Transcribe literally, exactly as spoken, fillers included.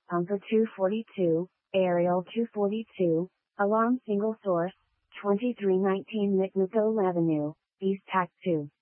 Pumper two forty-two, Aerial two forty-two, Alarm Single Source, twenty-three nineteen McMichael Avenue, East Tac two.